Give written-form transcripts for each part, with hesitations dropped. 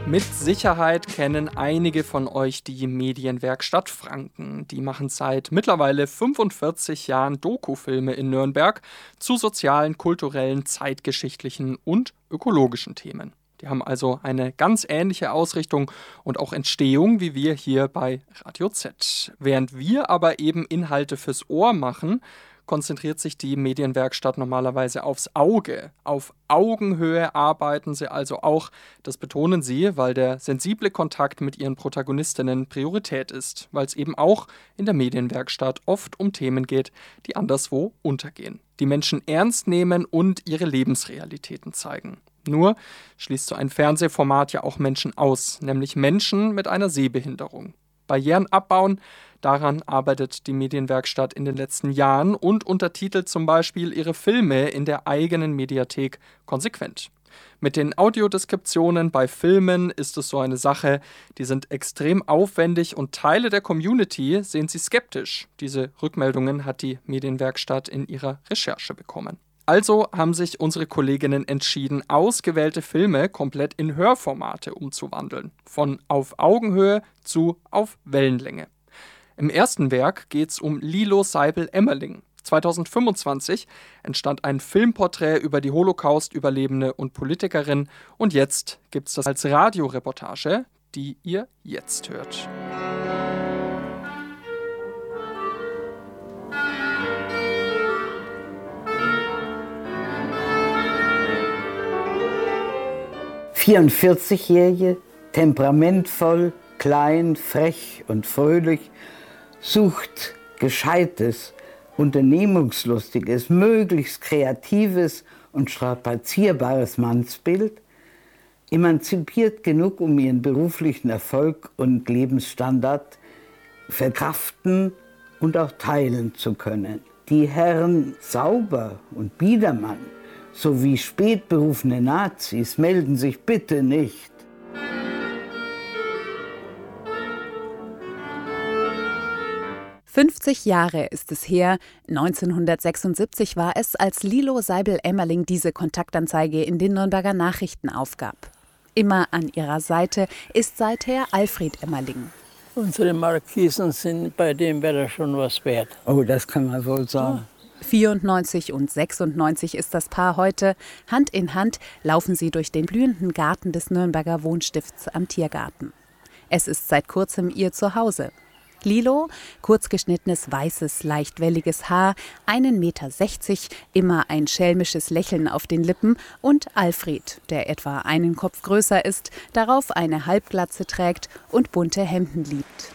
Mit Sicherheit kennen einige von euch die Medienwerkstatt Franken. Die machen seit mittlerweile 45 Jahren Dokufilme in Nürnberg zu sozialen, kulturellen, zeitgeschichtlichen und ökologischen Themen. Die haben also eine ganz ähnliche Ausrichtung und auch Entstehung wie wir hier bei Radio Z. Während wir aber eben Inhalte fürs Ohr machen, konzentriert sich die Medienwerkstatt normalerweise aufs Auge. Auf Augenhöhe arbeiten sie also auch, das betonen sie, weil der sensible Kontakt mit ihren Protagonistinnen Priorität ist, weil es eben auch in der Medienwerkstatt oft um Themen geht, die anderswo untergehen, die Menschen ernst nehmen und ihre Lebensrealitäten zeigen. Nur schließt so ein Fernsehformat ja auch Menschen aus, nämlich Menschen mit einer Sehbehinderung. Barrieren abbauen, daran arbeitet die Medienwerkstatt in den letzten Jahren und untertitelt zum Beispiel ihre Filme in der eigenen Mediathek konsequent. Mit den Audiodeskriptionen bei Filmen ist es so eine Sache, die sind extrem aufwendig und Teile der Community sehen sie skeptisch. Diese Rückmeldungen hat die Medienwerkstatt in ihrer Recherche bekommen. Also haben sich unsere Kolleginnen entschieden, ausgewählte Filme komplett in Hörformate umzuwandeln. Von auf Augenhöhe zu auf Wellenlänge. Im ersten Werk geht es um Lilo Seibel-Emmerling. 2025 entstand ein Filmporträt über die Holocaust-Überlebende und Politikerin. Und jetzt gibt es das als Radioreportage, die ihr jetzt hört. »44-Jährige, temperamentvoll, klein, frech und fröhlich, sucht Gescheites, Unternehmungslustiges, möglichst Kreatives und strapazierbares Mannsbild, emanzipiert genug, um ihren beruflichen Erfolg und Lebensstandard verkraften und auch teilen zu können. Die Herren Sauber und Biedermann sowie spätberufene Nazis melden sich bitte nicht. »50 Jahre ist es her, 1976 war es, als Lilo Seibel-Emmerling diese Kontaktanzeige in den Nürnberger Nachrichten aufgab. Immer an ihrer Seite ist seither Alfred Emmerling. Unsere Markisen sind bei dem Wetter schon was wert. Oh, das kann man wohl sagen. 94 und 96 ist das Paar heute. Hand in Hand laufen sie durch den blühenden Garten des Nürnberger Wohnstifts am Tiergarten. Es ist seit kurzem ihr Zuhause. Lilo, kurzgeschnittenes, weißes, leicht welliges Haar, 1,60 Meter, immer ein schelmisches Lächeln auf den Lippen und Alfred, der etwa einen Kopf größer ist, darauf eine Halbglatze trägt und bunte Hemden liebt.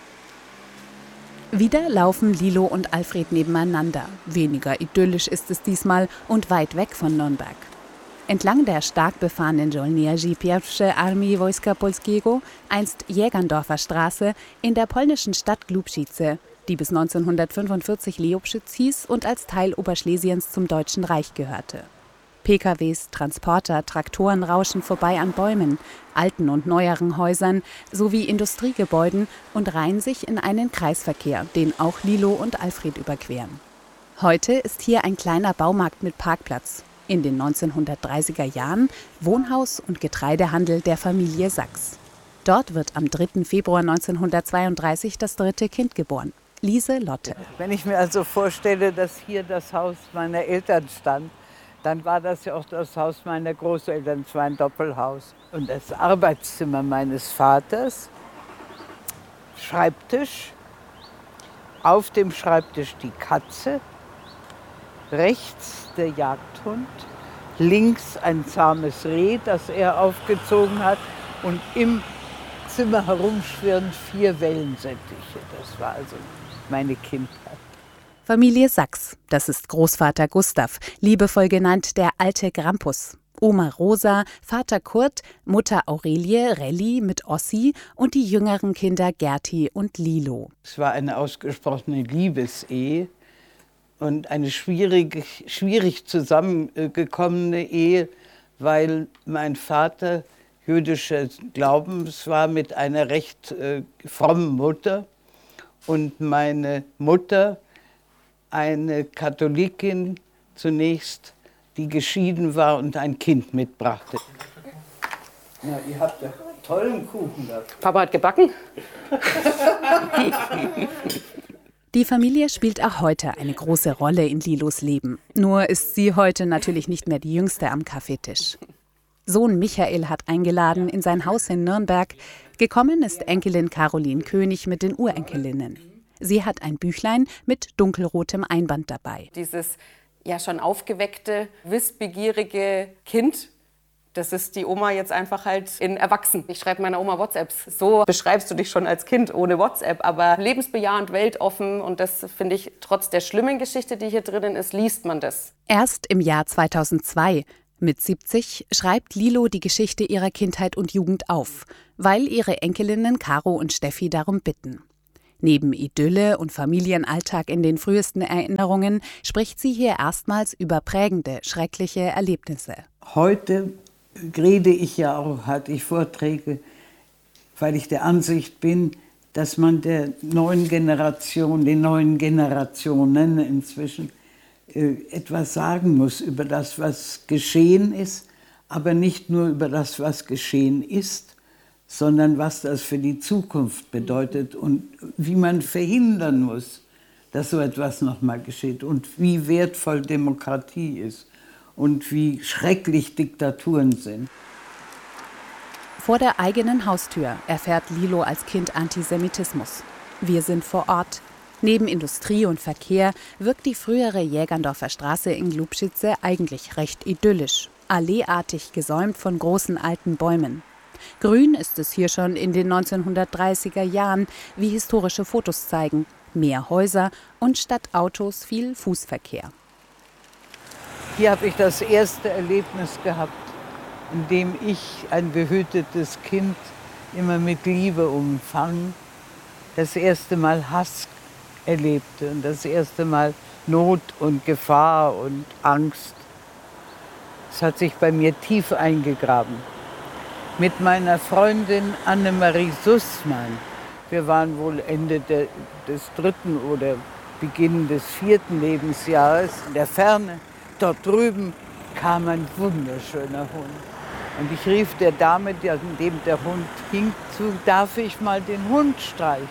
Wieder laufen Lilo und Alfred nebeneinander. Weniger idyllisch ist es diesmal und weit weg von Nürnberg. Entlang der stark befahrenen Żołnierzy Pierwszej Armii Wojska Polskiego, einst Jägerndorfer Straße, in der polnischen Stadt Głubszyce, die bis 1945 Leobschütz hieß und als Teil Oberschlesiens zum Deutschen Reich gehörte. PKWs, Transporter, Traktoren rauschen vorbei an Bäumen, alten und neueren Häusern sowie Industriegebäuden und reihen sich in einen Kreisverkehr, den auch Lilo und Alfred überqueren. Heute ist hier ein kleiner Baumarkt mit Parkplatz. In den 1930er Jahren Wohnhaus und Getreidehandel der Familie Sachs. Dort wird am 3. Februar 1932 das dritte Kind geboren, Lise Lotte. Wenn ich mir also vorstelle, dass hier das Haus meiner Eltern stand, dann war das ja auch das Haus meiner Großeltern, es war ein Doppelhaus. Und das Arbeitszimmer meines Vaters, Schreibtisch, auf dem Schreibtisch die Katze, rechts der Jagdhund, links ein zahmes Reh, das er aufgezogen hat und im Zimmer herumschwirren 4 Wellensittiche. Das war also meine Kindheit. Familie Sachs, das ist Großvater Gustav, liebevoll genannt der alte Grampus. Oma Rosa, Vater Kurt, Mutter Aurelie, Relli mit Ossi und die jüngeren Kinder Gerti und Lilo. Es war eine ausgesprochene Liebesehe. Und eine schwierig zusammengekommene Ehe, weil mein Vater jüdischer Glaubens war mit einer recht frommen Mutter und meine Mutter eine Katholikin zunächst, die geschieden war und ein Kind mitbrachte. Na, ihr habt ja tollen Kuchen da. Papa hat gebacken. Die Familie spielt auch heute eine große Rolle in Lilos Leben. Nur ist sie heute natürlich nicht mehr die Jüngste am Kaffeetisch. Sohn Michael hat eingeladen in sein Haus in Nürnberg. Gekommen ist Enkelin Caroline König mit den Urenkelinnen. Sie hat ein Büchlein mit dunkelrotem Einband dabei. Dieses ja schon aufgeweckte, wissbegierige Kind, das ist die Oma jetzt einfach halt in Erwachsen. Ich schreibe meiner Oma WhatsApps. So beschreibst du dich schon als Kind ohne WhatsApp, aber lebensbejahend, weltoffen. Und das finde ich, trotz der schlimmen Geschichte, die hier drinnen ist, liest man das. Erst im Jahr 2002, mit 70, schreibt Lilo die Geschichte ihrer Kindheit und Jugend auf, weil ihre Enkelinnen Caro und Steffi darum bitten. Neben Idylle und Familienalltag in den frühesten Erinnerungen spricht sie hier erstmals über prägende, schreckliche Erlebnisse. Heute rede ich ja auch, hatte ich Vorträge, weil ich der Ansicht bin, dass man der neuen Generation, den neuen Generationen inzwischen etwas sagen muss über das, was geschehen ist, aber nicht nur über das, was geschehen ist, sondern was das für die Zukunft bedeutet und wie man verhindern muss, dass so etwas nochmal geschieht und wie wertvoll Demokratie ist und wie schrecklich Diktaturen sind. Vor der eigenen Haustür erfährt Lilo als Kind Antisemitismus. Wir sind vor Ort. Neben Industrie und Verkehr wirkt die frühere Jägerndorfer Straße in Glubschice eigentlich recht idyllisch, alleeartig gesäumt von großen alten Bäumen. Grün ist es hier schon in den 1930er Jahren, wie historische Fotos zeigen. Mehr Häuser und statt Autos viel Fußverkehr. Hier habe ich das erste Erlebnis gehabt, in dem ich ein behütetes Kind immer mit Liebe umfang, das erste Mal Hass erlebte und das erste Mal Not und Gefahr und Angst. Es hat sich bei mir tief eingegraben. Mit meiner Freundin Annemarie Sussmann, wir waren wohl Ende des 3. oder Beginn des 4. Lebensjahres in der Ferne. Dort drüben kam ein wunderschöner Hund. Und ich rief der Dame, an dem der Hund hing, zu, darf ich mal den Hund streicheln?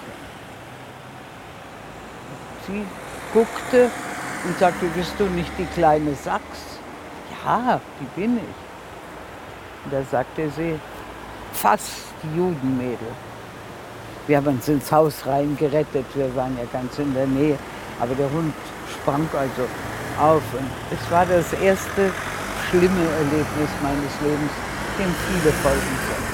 Sie guckte und sagte, bist du nicht die kleine Sachs? Ja, die bin ich. Und da sagte sie, fast Judenmädel. Wir haben uns ins Haus reingerettet, wir waren ja ganz in der Nähe. Aber der Hund sprang also auf. Und es war das erste schlimme Erlebnis meines Lebens, dem viele folgen sollen.